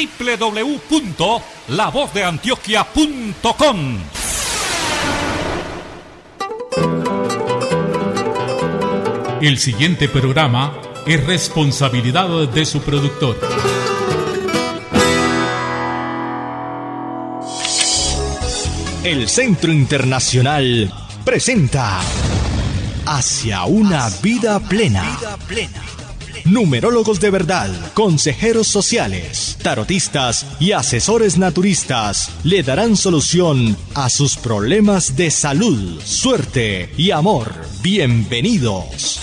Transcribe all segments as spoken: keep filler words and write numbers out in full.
doble u doble u doble u punto la voz de antioquia punto com. El siguiente programa es responsabilidad de su productor. El Centro Internacional presenta Hacia una vida plena. Numerólogos de verdad, consejeros sociales, tarotistas y asesores naturistas le darán solución a sus problemas de salud, suerte y amor. Bienvenidos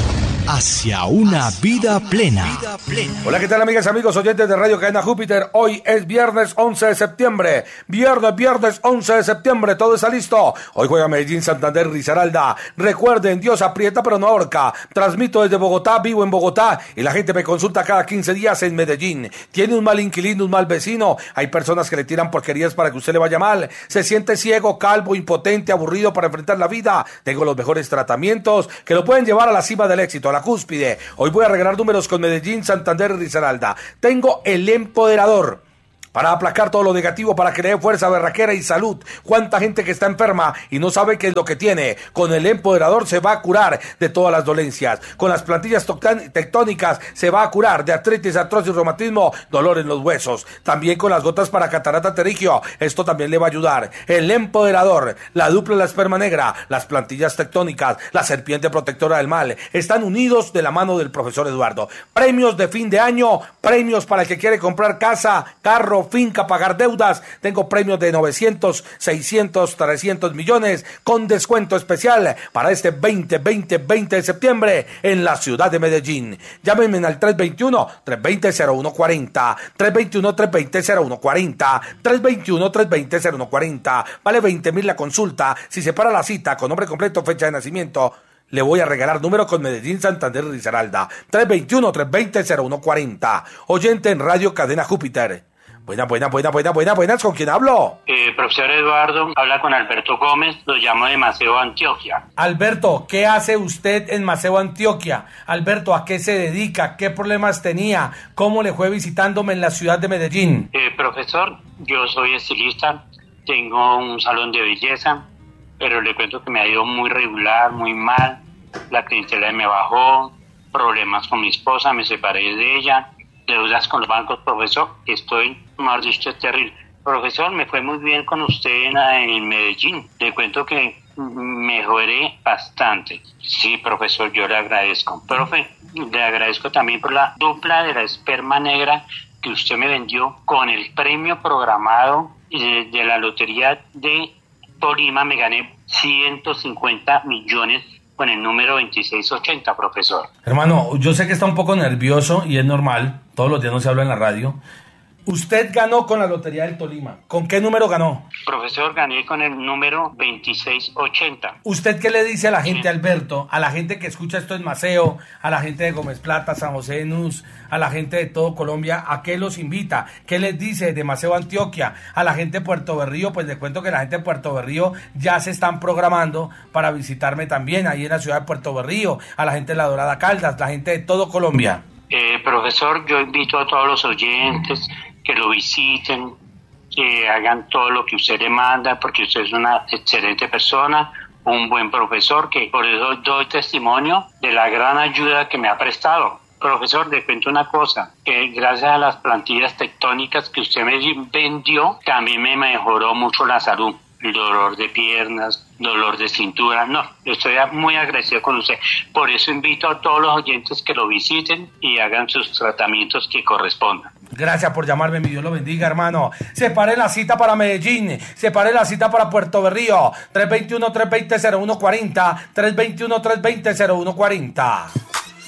hacia una vida plena. Hola, ¿qué tal, amigas, amigos, oyentes de Radio Cadena Júpiter? Hoy es viernes once de septiembre. Viernes, viernes once de septiembre, todo está listo. Hoy juega Medellín, Santander, Risaralda. Recuerden, Dios aprieta pero no ahorca. Transmito desde Bogotá, vivo en Bogotá, y la gente me consulta cada quince días en Medellín. Tiene un mal inquilino, un mal vecino. Hay personas que le tiran porquerías para que usted le vaya mal. Se siente ciego, calvo, impotente, aburrido para enfrentar la vida. Tengo los mejores tratamientos que lo pueden llevar a la cima del éxito, la cúspide. Hoy voy a regalar números con Medellín, Santander y Risaralda. Tengo el empoderador para aplacar todo lo negativo, para que le dé fuerza, berraquera y salud. ¿Cuánta gente que está enferma y no sabe qué es lo que tiene? Con el empoderador se va a curar de todas las dolencias. Con las plantillas tectónicas se va a curar de artritis, artrosis, reumatismo, dolor en los huesos. También con las gotas para catarata pterigio. Esto también le va a ayudar. El empoderador, la dupla de la esperma negra, las plantillas tectónicas, la serpiente protectora del mal, están unidos de la mano del profesor Eduardo. Premios de fin de año, premios para el que quiere comprar casa, carro, finca, pagar deudas. Tengo premios de novecientos, seiscientos, trescientos millones con descuento especial para este veinte, veinte, veinte de septiembre en la ciudad de Medellín. Llámenme al tres dos uno, tres dos cero, cero uno cuatro cero, tres dos uno, tres dos cero, cero uno cuatro cero, tres dos uno, tres dos cero, cero uno cuatro cero. Vale veinte mil la consulta. Si se para la cita con nombre completo, fecha de nacimiento, le voy a regalar número con Medellín, Santander y Risaralda. tres dos uno, tres dos cero, cero uno cuatro cero. Oyente en Radio Cadena Júpiter. Buena, buena, buena, buena, buena, buenas. ¿Con quién hablo? Eh, profesor Eduardo, habla con Alberto Gómez, lo llamo de Maceo, Antioquia. Alberto, ¿qué hace usted en Maceo, Antioquia? Alberto, ¿a qué se dedica? ¿Qué problemas tenía? ¿Cómo le fue visitándome en la ciudad de Medellín? Eh, profesor, yo soy estilista, tengo un salón de belleza, pero le cuento que me ha ido muy regular, muy mal. La clientela me bajó, problemas con mi esposa, me separé de ella, deudas con los bancos. Profesor, estoy, más dicho, es terrible. Profesor, me fue muy bien con usted en, en Medellín. Le cuento que mejoré bastante. Sí, profesor, yo le agradezco. Profe, le agradezco también por la dupla de la esperma negra que usted me vendió con el premio programado de, de la lotería de Tolima. Me gané ciento cincuenta millones con el número veintiséis ochenta, profesor. Hermano, yo sé que está un poco nervioso y es normal, todos los días no se habla en la radio. Usted ganó con la Lotería del Tolima. ¿Con qué número ganó? Profesor, gané con el número veintiséis ochenta. ¿Usted qué le dice a la gente, sí, Alberto? A la gente que escucha esto en Maceo, a la gente de Gómez Plata, San José de Nus, a la gente de todo Colombia, ¿a qué los invita? ¿Qué les dice de Maceo, Antioquia? A la gente de Puerto Berrío, pues les cuento que la gente de Puerto Berrío ya se están programando para visitarme también, ahí en la ciudad de Puerto Berrío, a la gente de La Dorada Caldas, la gente de todo Colombia. Eh, profesor, yo invito a todos los oyentes que lo visiten, que hagan todo lo que usted le manda, porque usted es una excelente persona, un buen profesor, que por eso doy testimonio de la gran ayuda que me ha prestado. Profesor, le cuento una cosa, que gracias a las plantillas tectónicas que usted me vendió, también me mejoró mucho la salud. Dolor de piernas, dolor de cintura, no, estoy muy agradecido con usted. Por eso invito a todos los oyentes que lo visiten y hagan sus tratamientos que correspondan. Gracias por llamarme, mi Dios lo bendiga, hermano. Separé la cita para Medellín, separé la cita para Puerto Berrío, tres dos uno, tres dos cero, cero uno cuatro cero, tres dos uno, tres dos cero, cero uno cuatro cero.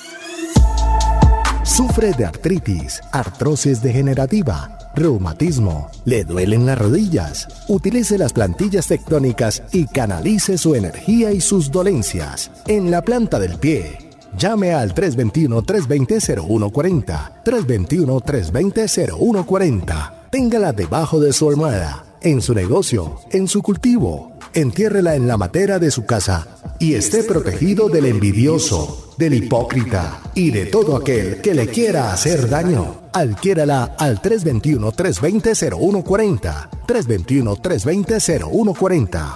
¿Sufre de artritis, artrosis degenerativa, reumatismo? ¿Le duelen las rodillas? Utilice las plantillas tectónicas y canalice su energía y sus dolencias en la planta del pie. Llame al tres dos uno, tres dos cero, cero uno cuatro cero, tres dos uno, tres dos cero, cero uno cuatro cero. Téngala debajo de su almohada, en su negocio, en su cultivo, entiérrela en la matera de su casa y esté protegido del envidioso, del hipócrita y de todo aquel que le quiera hacer daño. Adquiérala al tres dos uno, tres dos cero, cero uno cuatro cero, tres dos uno, tres dos cero, cero uno cuatro cero.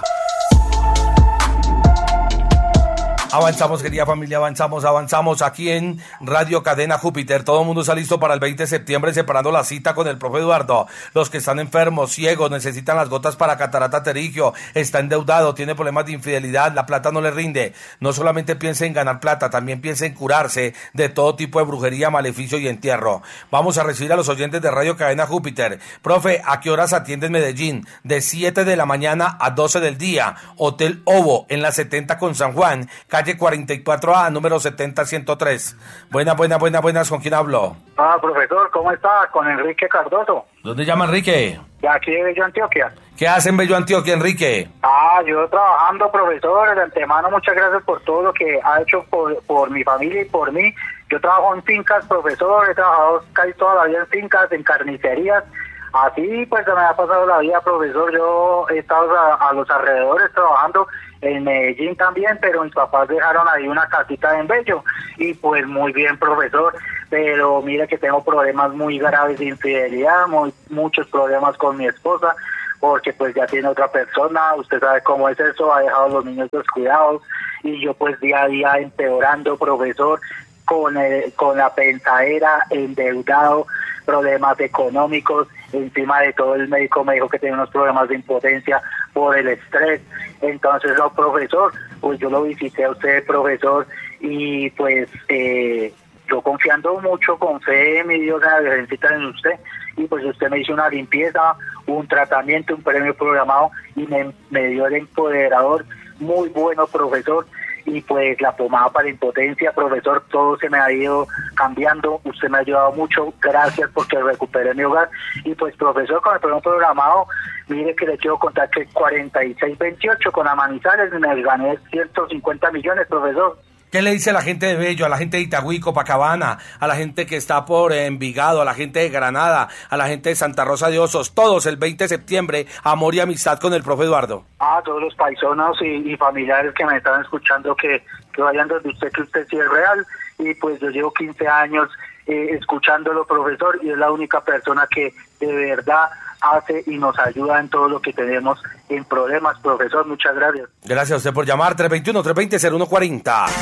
Avanzamos, querida familia, avanzamos, avanzamos aquí en Radio Cadena Júpiter. Todo el mundo está listo para el veinte de septiembre, separando la cita con el profe Eduardo. Los que están enfermos, ciegos, necesitan las gotas para catarata pterigio, está endeudado, tiene problemas de infidelidad, la plata no le rinde. No solamente piense en ganar plata, también piense en curarse de todo tipo de brujería, maleficio y entierro. Vamos a recibir a los oyentes de Radio Cadena Júpiter. Profe, ¿a qué horas atiende en Medellín? De siete de la mañana a doce del día. Hotel Ovo, en la setenta con San Juan, calle cuarenta y cuatro A, número setenta ciento tres. Buenas, buenas, buenas, buenas. ¿Con quién hablo? Ah, profesor, ¿cómo está? Con Enrique Cardoso. ¿Dónde llama Enrique? De aquí de Bello Antioquia. ¿Qué hace en Bello Antioquia, Enrique? Ah, yo trabajando, profesor. De antemano, muchas gracias por todo lo que ha hecho por, por mi familia y por mí. Yo trabajo en fincas, profesor. He trabajado casi toda la vida en fincas, en carnicerías. Así pues se me ha pasado la vida, profesor. Yo he estado a, a los alrededores trabajando en Medellín también, pero mis papás dejaron ahí una casita en Bello y pues muy bien, profesor, pero mire que tengo problemas muy graves de infidelidad, muy, muchos problemas con mi esposa, porque pues ya tiene otra persona, usted sabe cómo es eso, ha dejado a los niños descuidados y yo pues día a día empeorando, profesor, con, el, con la pensadera, endeudado, problemas económicos, encima de todo el médico me dijo que tenía unos problemas de impotencia por el estrés. Entonces, no, profesor, pues yo lo visité a usted, profesor, y pues eh, yo confiando mucho, con fe en mi Dios, en la Virgencita en usted, y pues usted me hizo una limpieza, un tratamiento, un premio programado, y me, me dio el empoderador muy bueno, profesor, y pues la pomada para impotencia, profesor, todo se me ha ido cambiando, usted me ha ayudado mucho, gracias porque recuperé mi hogar, y pues profesor, con el programa programado, mire que le quiero contar que cuarenta y seis veintiocho con Amanizales me gané ciento cincuenta millones, profesor. ¿Qué le dice a la gente de Bello, a la gente de Itagüí, Copacabana, a la gente que está por Envigado, a la gente de Granada, a la gente de Santa Rosa de Osos, todos el veinte de septiembre, amor y amistad con el profe Eduardo? Ah, todos los paisanos y, y familiares que me están escuchando, que, que vayan donde usted, que usted sí es real, y pues yo llevo quince años eh, escuchándolo, profesor, y es la única persona que de verdad hace y nos ayuda en todo lo que tenemos en problemas, profesor. Muchas gracias. Gracias a usted por llamar. Tres dos uno, tres dos cero, cero uno cuatro cero.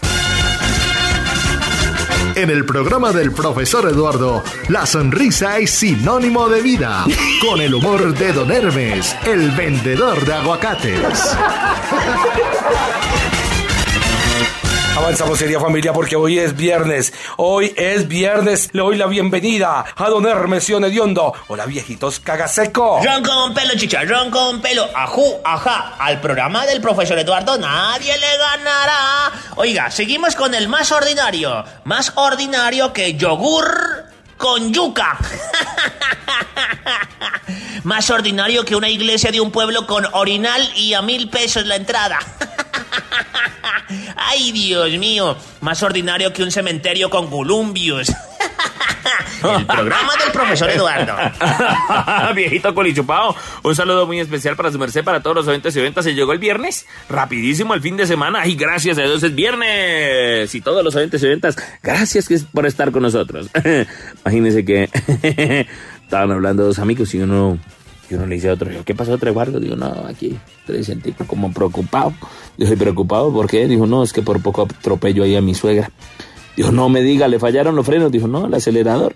En el programa del profesor Eduardo, la sonrisa es sinónimo de vida. Con el humor de Don Hermes, el vendedor de aguacates. Avanzamos, querida familia, porque hoy es viernes. Hoy es viernes. Le doy la bienvenida a Don Hermes Hediondo. Hola, viejitos cagaseco. Ron con pelo, chicharrón con pelo. Ajú, ajá. Al programa del profesor Eduardo nadie le ganará. Oiga, seguimos con el más ordinario. Más ordinario que yogur con yuca. Más ordinario que una iglesia de un pueblo con orinal y a mil pesos la entrada. Ay, Dios mío, más ordinario que un cementerio con columbios. El programa del profesor Eduardo. Viejito colichupado, un saludo muy especial para su merced, para todos los oyentes y oyentas. Se llegó el viernes, rapidísimo el fin de semana, y gracias a Dios es viernes. Y todos los oyentes y oyentas, gracias por estar con nosotros. Imagínense que estaban hablando dos amigos y uno... Y uno le dice a otro, ¿qué pasó, Treguardo? Digo, no, aquí estoy sentí como preocupado. Dijo, ¿y preocupado por qué? Dijo, no, es que por poco atropello ahí a mi suegra. Dijo, no me diga, ¿le fallaron los frenos? Dijo, no, el acelerador.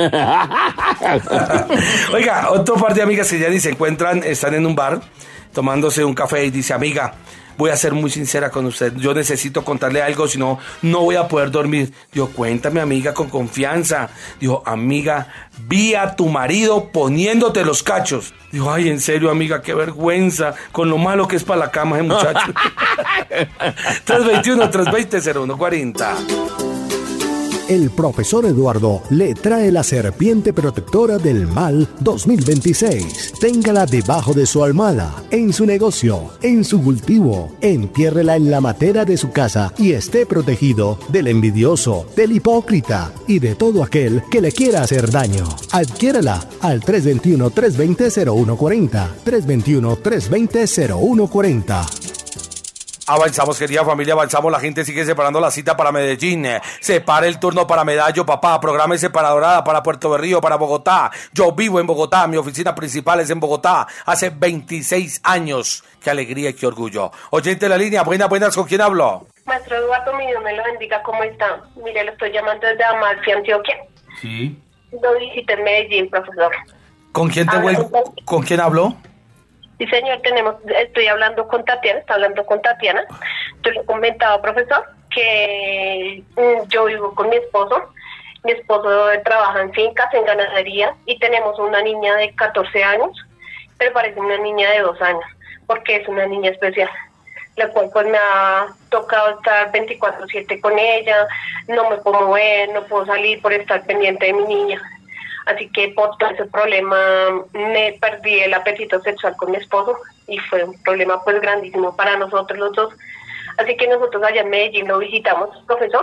Oiga, otro par de amigas que ya ni se encuentran, están en un bar tomándose un café y dice, amiga, voy a ser muy sincera con usted, yo necesito contarle algo, si no, no voy a poder dormir. Dijo, cuéntame, amiga, con confianza. Dijo, amiga, vi a tu marido poniéndote los cachos. Dijo, ay, en serio, amiga, qué vergüenza, con lo malo que es para la cama ese muchacho. tres dos uno, tres dos cero, cero uno cuatro cero. el profesor Eduardo le trae la serpiente protectora del mal dos mil veintiséis. Téngala debajo de su almohada, en su negocio, en su cultivo. Entiérrela en la matera de su casa y esté protegido del envidioso, del hipócrita y de todo aquel que le quiera hacer daño. Adquiérala al tres dos uno, tres dos cero, cero uno cuatro cero, tres dos uno, tres dos cero, cero uno cuatro cero. Avanzamos, querida familia, avanzamos. La gente sigue separando la cita para Medellín. Separe el turno para Medallo, papá. Prográmese para Dorada, para Puerto Berrío, para Bogotá. Yo vivo en Bogotá. Mi oficina principal es en Bogotá. Hace veintiséis años. Qué alegría y qué orgullo. Oyente de la línea, buenas, buenas. ¿Con quién hablo? Maestro Eduardo, mi Dios me lo bendiga. ¿Cómo está? Mire, lo estoy llamando desde Amalfi, Antioquia. Sí. Lo visité en Medellín, profesor. ¿Con quién te vuelvo? ¿Con quién habló? Sí, señor, tenemos, estoy hablando con Tatiana, está hablando con Tatiana. Yo le comentaba, profesor, que mm, yo vivo con mi esposo. Mi esposo trabaja en fincas, en ganadería, y tenemos una niña de catorce años, pero parece una niña de dos años, porque es una niña especial, la cual pues me ha tocado estar veinticuatro siete con ella, no me puedo mover, no puedo salir por estar pendiente de mi niña. Así que por todo ese problema me perdí el apetito sexual con mi esposo y fue un problema pues grandísimo para nosotros los dos. Así que nosotros allá en Medellín lo visitamos, profesor,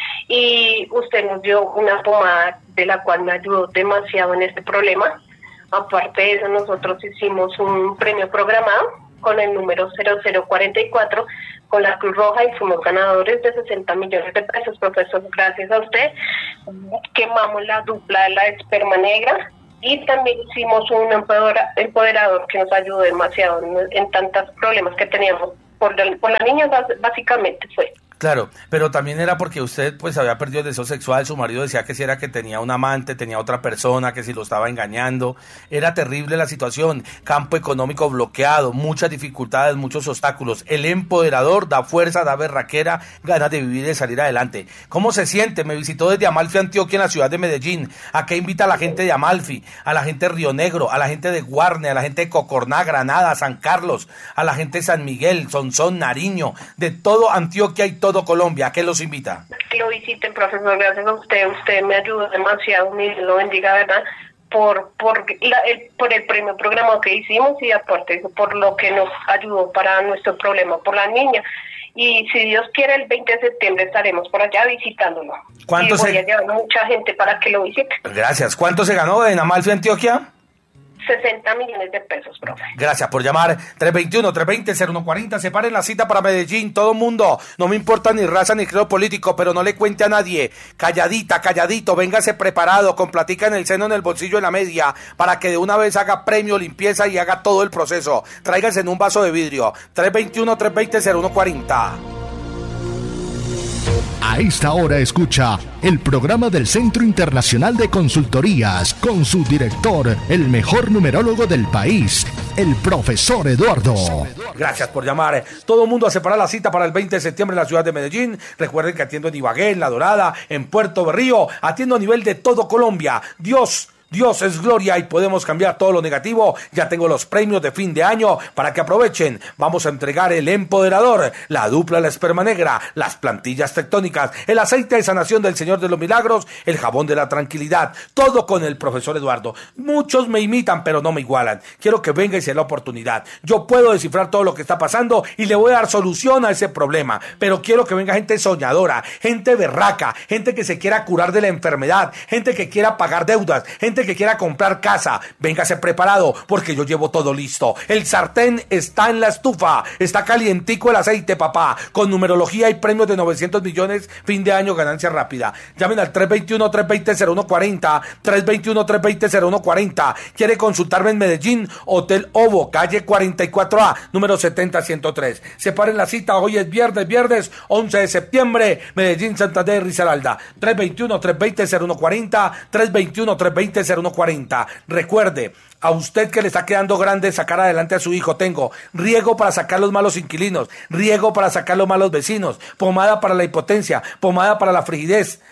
y usted nos dio una pomada de la cual me ayudó demasiado en este problema. Aparte de eso, nosotros hicimos un premio programado con el número cero cero cuarenta y cuatro con la Cruz Roja y fuimos ganadores de sesenta millones de pesos, profesor. Gracias a usted quemamos la dupla de la esperma negra y también hicimos un empodera, empoderador que nos ayudó demasiado en, en tantos problemas que teníamos por la, por la niña, básicamente fue. Claro, pero también era porque usted pues había perdido el deseo sexual, su marido decía que si era que tenía un amante, tenía otra persona, que si lo estaba engañando, era terrible la situación, campo económico bloqueado, muchas dificultades, muchos obstáculos, el empoderador da fuerza, da berraquera, ganas de vivir y de salir adelante. ¿Cómo se siente? Me visitó desde Amalfi, Antioquia, en la ciudad de Medellín. ¿A qué invita a la gente de Amalfi? A la gente de Río Negro, a la gente de Guarne, a la gente de Cocorná, Granada, San Carlos, a la gente de San Miguel, Sonsón, Nariño, de todo Antioquia y todo Colombia. ¿A qué los invita? Que lo visiten, profesor, gracias a usted, usted me ayudó demasiado, mi Dios lo bendiga, ¿verdad? Por por, la, el, por el premio programa que hicimos y aparte eso, por lo que nos ayudó para nuestro problema por la niña. Y si Dios quiere, el veinte de septiembre estaremos por allá visitándolo. ¿Cuánto y voy se... a llevar mucha gente para que lo visite. Gracias. ¿Cuánto se ganó en Amalfi, Antioquia? sesenta millones de pesos, profe. Gracias por llamar. tres dos uno, tres dos cero, cero uno cuatro cero. Separen la cita para Medellín. Todo mundo. No me importa ni raza ni credo político, pero no le cuente a nadie. Calladita, calladito. Véngase preparado. Con platica en el seno, en el bolsillo, en la media. Para que de una vez haga premio, limpieza y haga todo el proceso. Tráiganse en un vaso de vidrio. tres dos uno, tres dos cero, cero uno cuatro cero. A esta hora escucha el programa del Centro Internacional de Consultorías con su director, el mejor numerólogo del país, el profesor Eduardo. Gracias por llamar. Todo el mundo a separar la cita para el veinte de septiembre en la ciudad de Medellín. Recuerden que atiendo en Ibagué, en La Dorada, en Puerto Berrío. Atiendo a nivel de todo Colombia. Dios... Dios es gloria y podemos cambiar todo lo negativo. Ya tengo los premios de fin de año para que aprovechen. Vamos a entregar el empoderador, la dupla de la esperma negra, las plantillas tectónicas, el aceite de sanación del Señor de los Milagros, el jabón de la tranquilidad. Todo con el profesor Eduardo. Muchos me imitan, pero no me igualan. Quiero que venga y sea la oportunidad. Yo puedo descifrar todo lo que está pasando y le voy a dar solución a ese problema. Pero quiero que venga gente soñadora, gente berraca, gente que se quiera curar de la enfermedad, gente que quiera pagar deudas, gente que quiera comprar casa. Véngase preparado porque yo llevo todo listo. El sartén está en la estufa, está calientico el aceite, papá, con numerología y premios de novecientos millones, fin de año, ganancia rápida. Llamen al tres dos uno, tres dos cero, cero uno cuatro cero, tres dos uno, tres dos cero, cero uno cuatro cero. ¿Quiere consultarme en Medellín? Hotel Ovo, calle cuarenta y cuatro A, número setenta ciento tres. Separen la cita, hoy es viernes, viernes once de septiembre, Medellín, Santander, Risaralda. tres dos uno, tres dos cero, cero uno cuatro cero, tres dos uno, tres dos cero, cero uno cuatro cero. Recuerde, a usted que le está quedando grande sacar adelante a su hijo, tengo riego para sacar los malos inquilinos, riego para sacar los malos vecinos, pomada para la hipotencia, pomada para la frigidez,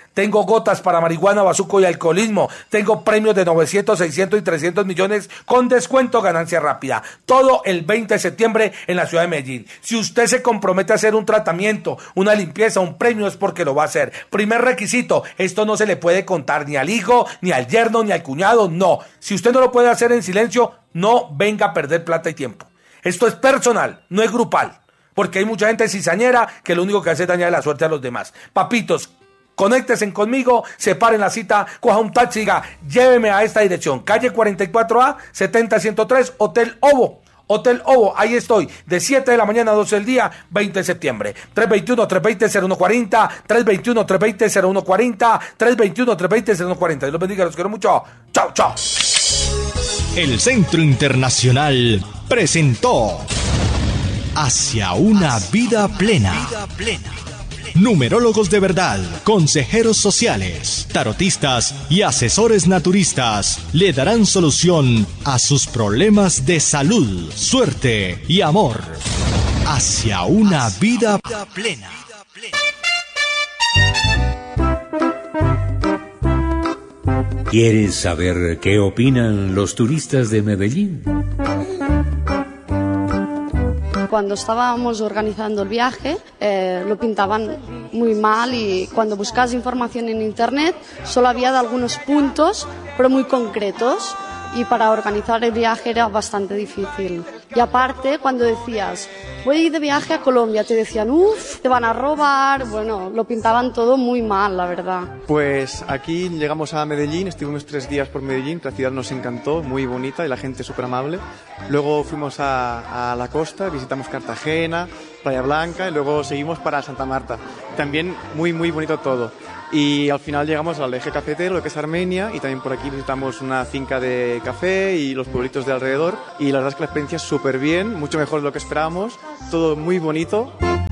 Tengo gotas para marihuana, bazuco y alcoholismo. Tengo premios de novecientos, seiscientos y trescientos millones con descuento, ganancia rápida. Todo el veinte de septiembre en la ciudad de Medellín. Si usted se compromete a hacer un tratamiento, una limpieza, un premio, es porque lo va a hacer. Primer requisito, esto no se le puede contar ni al hijo, ni al yerno, ni al cuñado, no. Si usted no lo puede hacer en silencio, no venga a perder plata y tiempo. Esto es personal, no es grupal. Porque hay mucha gente cizañera que lo único que hace es dañar la suerte a los demás. Papitos, conéctense conmigo, separen la cita, coja un taxi y diga, lléveme a esta dirección, calle cuarenta y cuatro A, setenta ciento tres, Hotel Ovo. Hotel Ovo, ahí estoy, de siete de la mañana a doce del día, veinte de septiembre. tres dos uno, tres dos cero, cero uno cuatro cero, tres dos uno, tres dos cero, cero uno cuatro cero, tres dos uno, tres dos cero, cero uno cuatro cero. Dios los bendiga, los quiero mucho. Chao, chao. El Centro Internacional presentó Hacia una vida plena. Numerólogos de verdad, consejeros sociales, tarotistas y asesores naturistas le darán solución a sus problemas de salud, suerte y amor. Hacia una vida plena. ¿Quieres saber qué opinan los turistas de Medellín? Cuando estábamos organizando el viaje, eh, lo pintaban muy mal y cuando buscas información en internet solo había de algunos puntos, pero muy concretos, y para organizar el viaje era bastante difícil. Y aparte, cuando decías, voy a ir de viaje a Colombia, te decían, uff, te van a robar, bueno, lo pintaban todo muy mal, la verdad. Pues aquí llegamos a Medellín, estuvimos tres días por Medellín, la ciudad nos encantó, muy bonita y la gente súper amable. Luego fuimos a, a la costa, visitamos Cartagena, Playa Blanca y luego seguimos para Santa Marta. También muy, muy bonito todo. Y al final llegamos al eje cafetero, lo que es Armenia, y también por aquí visitamos una finca de café y los pueblitos de alrededor. Y la verdad es que la experiencia es súper bien, mucho mejor de lo que esperábamos, todo muy bonito.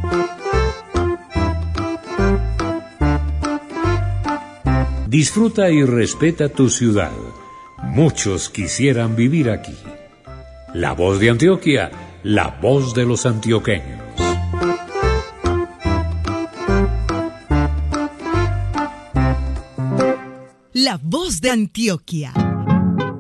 Disfruta y respeta tu ciudad. Muchos quisieran vivir aquí. La voz de Antioquia, la voz de los antioqueños. La voz de Antioquia.